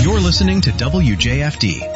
You're listening to WJFD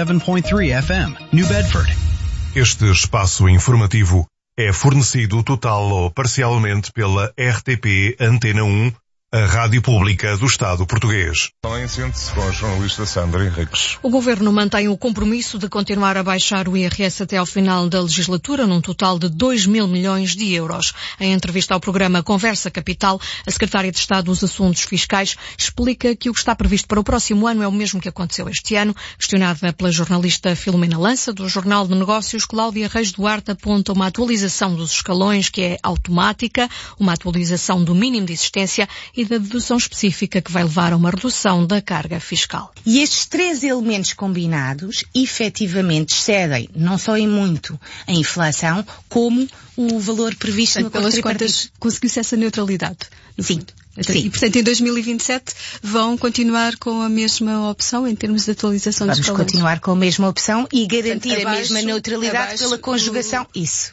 97.3 FM, New Bedford. Este espaço informativo é fornecido total ou parcialmente pela RTP Antena 1, a Rádio Pública do Estado Português. Em síntese, com a jornalista Sandra Henriques. O Governo mantém o compromisso de continuar a baixar o IRS até ao final da legislatura, num total de 2 mil milhões de euros. Em entrevista ao programa Conversa Capital, a Secretária de Estado dos Assuntos Fiscais explica que o que está previsto para o próximo ano é o mesmo que aconteceu este ano. Questionada pela jornalista Filomena Lança, do Jornal de Negócios, Cláudia Reis Duarte aponta uma atualização dos escalões que é automática, uma atualização do mínimo de existência e da dedução específica que vai levar a uma redução da carga fiscal. E estes três elementos combinados efetivamente excedem, não só em muito, a inflação, como o valor previsto no pelas contas conseguiu-se essa neutralidade. Sim. Sim. E, portanto, em 2027 vão continuar com a mesma opção em termos de atualização dos escalões? Vamos continuar com a mesma opção e garantir a mesma neutralidade pela conjugação.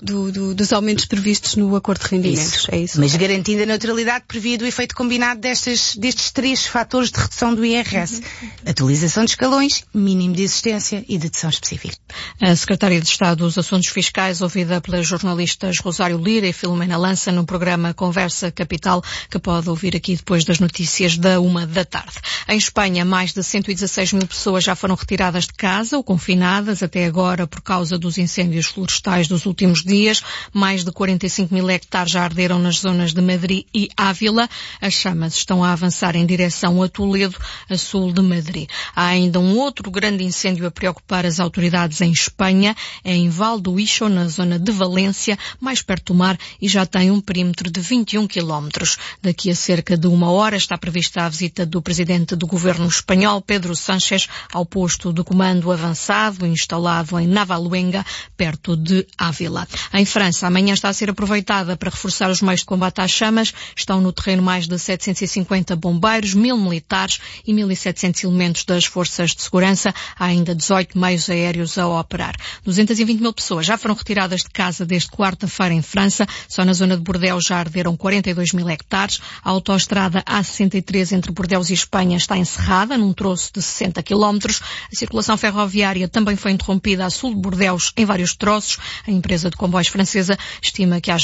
Dos aumentos previstos no acordo de rendimentos. É isso. Mas garantindo a neutralidade previa do efeito combinado destes três fatores de redução do IRS. Atualização de escalões, mínimo de existência e dedução específica. A Secretária de Estado dos Assuntos Fiscais, ouvida pelas jornalistas Rosário Lira e Filomena Lança no programa Conversa Capital, que pode ouvir aqui depois das notícias da 13h. Em Espanha, mais de 116 mil pessoas já foram retiradas de casa ou confinadas até agora por causa dos incêndios florestais dos últimos dias. Mais de 45 mil hectares já arderam nas zonas de Madrid e Ávila. As chamas estão a avançar em direção a Toledo, a sul de Madrid. Há ainda um outro grande incêndio a preocupar as autoridades em Espanha, é em Val do Ixo, na zona de Valência, mais perto do mar, e já tem um perímetro de 21 quilómetros. Daqui a cerca de uma hora está prevista a visita do presidente do governo espanhol, Pedro Sánchez, ao posto de comando avançado instalado em Navaluenga, perto de Ávila. Em França, amanhã está a ser aproveitada para reforçar os meios de combate às chamas. Estão no terreno mais de 750 bombeiros, 1000 militares e 1700 elementos das forças de segurança. Há ainda 18 meios aéreos a operar. 220 mil pessoas já foram retiradas de casa desde quarta-feira em França. Só na zona de Bordeaux já arderam 42 mil hectares. A autoestrada A63 entre Bordeaux e Espanha está encerrada num troço de 60 quilómetros. A circulação ferroviária também foi interrompida a sul de Bordeaux em vários troços. A empresa de comboios francesa estima que haja